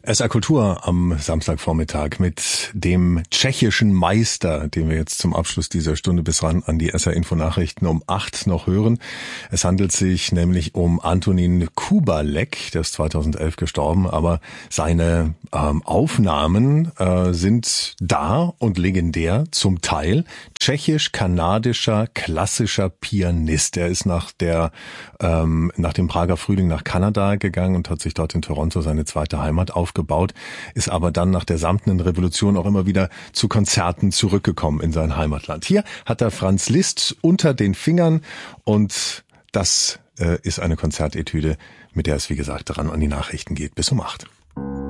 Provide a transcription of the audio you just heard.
SR Kultur am Samstagvormittag mit dem tschechischen Meister, den wir jetzt zum Abschluss dieser Stunde bis ran an die SR Info Nachrichten um 8 noch hören. Es handelt sich nämlich um Antonín Kubálek, der ist 2011 gestorben, aber seine Aufnahmen sind da und legendär zum Teil. Tschechisch-kanadischer klassischer Pianist. Er ist nach dem Prager Frühling nach Kanada gegangen und hat sich dort in Toronto seine zweite Heimat aufgebaut, ist aber dann nach der Samtenen Revolution auch immer wieder zu Konzerten zurückgekommen in sein Heimatland. Hier hat er Franz Liszt unter den Fingern und das ist eine Konzertetüde, mit der es wie gesagt ran an die Nachrichten geht bis um 8.